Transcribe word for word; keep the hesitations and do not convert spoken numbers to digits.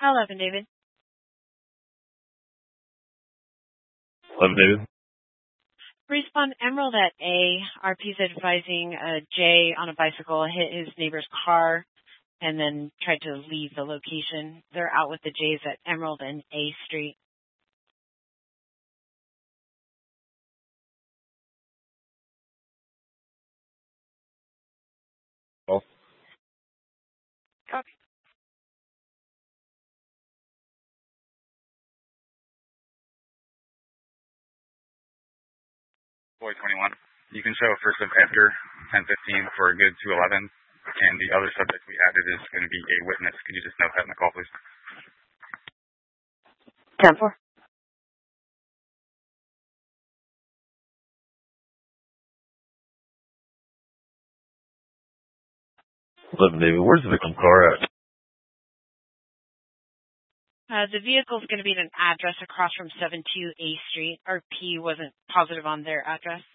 eleven, David. eleven, David. Respond Emerald at A. R P's advising uh, Jay on a bicycle hit his neighbor's car and then tried to leave the location. They're out with the Jays at Emerald and A Street. Oh. Copy. Boy twenty-one. You can show first of after ten fifteen for a good two eleven, and the other subject we added is going to be a witness. Could you just note that in the call, please? ten four. eleven, David. Where's the victim car at? Uh, the vehicle is going to be at an address across from seven two A Street. R P wasn't positive on their address.